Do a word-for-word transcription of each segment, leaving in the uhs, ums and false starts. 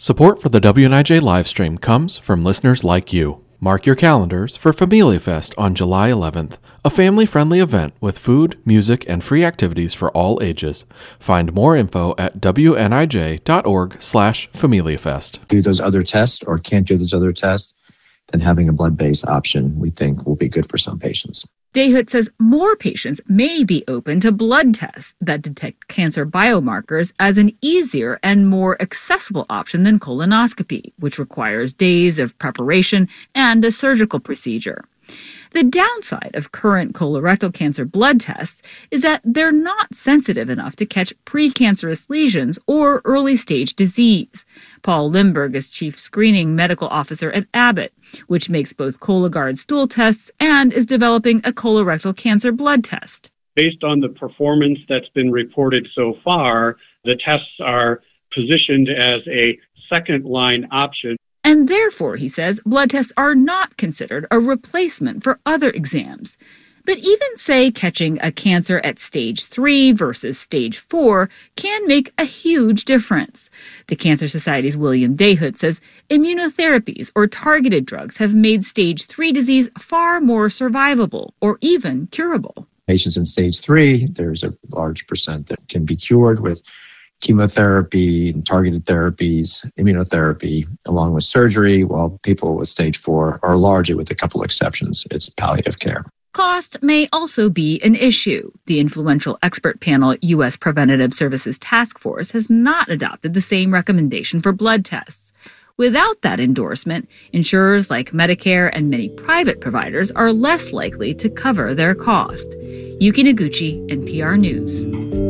Support for the W N I J livestream comes from listeners like you. Mark your calendars for Familia Fest on July eleventh, a family-friendly event with food, music, and free activities for all ages. Find more info at W N I J dot org slash Familia Fest. Do those other tests or can't do those other tests, then having a blood-based option we think will be good for some patients. DeHut says more patients may be open to blood tests that detect cancer biomarkers as an easier and more accessible option than colonoscopy, which requires days of preparation and a surgical procedure. The downside of current colorectal cancer blood tests is that they're not sensitive enough to catch precancerous lesions or early-stage disease. Paul Limburg is chief screening medical officer at Abbott, which makes both Cologuard stool tests and is developing a colorectal cancer blood test. Based on the performance that's been reported so far, the tests are positioned as a second-line option. And therefore, he says, blood tests are not considered a replacement for other exams. But even, say, catching a cancer at stage three versus stage four can make a huge difference. The Cancer Society's William DeHut says immunotherapies or targeted drugs have made stage three disease far more survivable or even curable. Patients in stage three, there's a large percent that can be cured with chemotherapy and targeted therapies, immunotherapy, along with surgery, while people with stage four are largely, with a couple exceptions, it's palliative care. Cost may also be an issue. The influential expert panel U S Preventative Services Task Force has not adopted the same recommendation for blood tests. Without that endorsement, insurers like Medicare and many private providers are less likely to cover their cost. Yuki Noguchi, N P R News.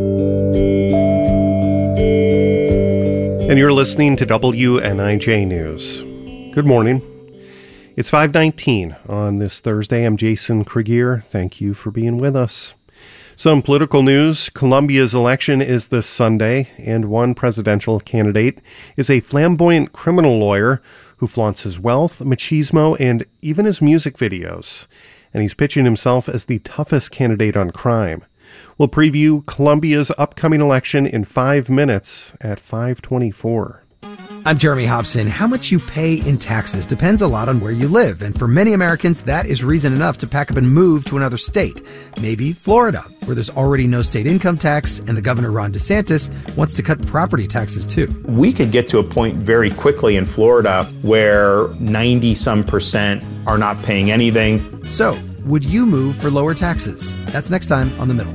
And you're listening to W N I J News. Good morning. It's five nineteen on this Thursday. I'm Jason Krieger. Thank you for being with us. Some political news. Colombia's election is this Sunday, and one presidential candidate is a flamboyant criminal lawyer who flaunts his wealth, machismo, and even his music videos. And he's pitching himself as the toughest candidate on crime. We'll preview Colombia's upcoming election in five minutes at five twenty-four. I'm Jeremy Hobson. How much you pay in taxes depends a lot on where you live. And for many Americans, that is reason enough to pack up and move to another state. Maybe Florida, where there's already no state income tax, and the governor, Ron DeSantis, wants to cut property taxes too. We could get to a point very quickly in Florida where ninety some percent are not paying anything. So, would you move for lower taxes? That's next time on The Middle.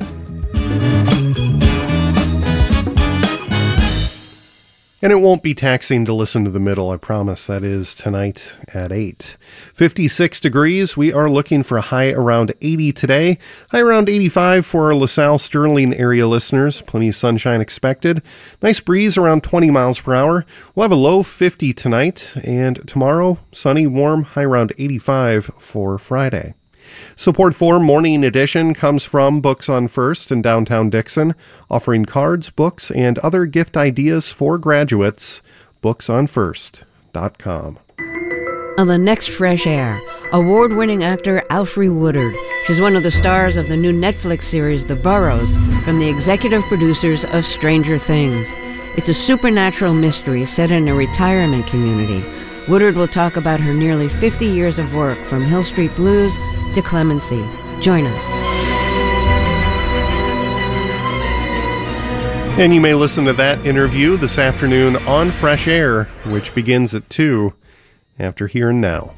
And it won't be taxing to listen to The Middle, I promise. That is tonight at eight. fifty-six degrees. We are looking for a high around eighty today. High around eighty-five for our LaSalle Sterling area listeners. Plenty of sunshine expected. Nice breeze around twenty miles per hour. We'll have a low fifty tonight. And tomorrow, sunny, warm, high around eighty-five for Friday. Support for Morning Edition comes from Books on First in downtown Dixon, offering cards, books, and other gift ideas for graduates. books on first dot com. On the next Fresh Air, award-winning actor Alfre Woodard. She's one of the stars of the new Netflix series The Burrows, from the executive producers of Stranger Things. It's a supernatural mystery set in a retirement community. Woodard will talk about her nearly fifty years of work, from Hill Street Blues to Clemency. Join us. And you may listen to that interview this afternoon on Fresh Air, which begins at two after Here and Now.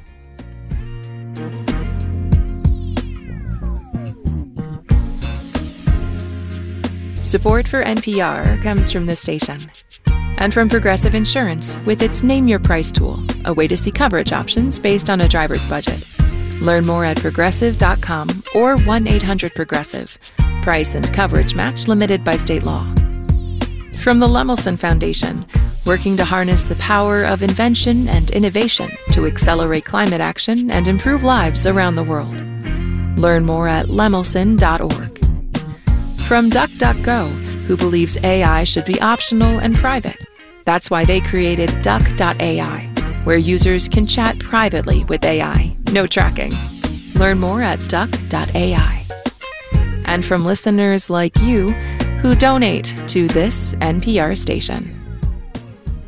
Support for N P R comes from this station. And from Progressive Insurance with its Name Your Price tool, a way to see coverage options based on a driver's budget. Learn more at progressive dot com or one eight hundred progressive. Price and coverage match limited by state law. From the Lemelson Foundation, working to harness the power of invention and innovation to accelerate climate action and improve lives around the world. Learn more at lemelson dot org. From DuckDuckGo, who believes A I should be optional and private. That's why they created duck dot A I, where users can chat privately with A I. No tracking. Learn more at duck dot A I. And from listeners like you who donate to this N P R station.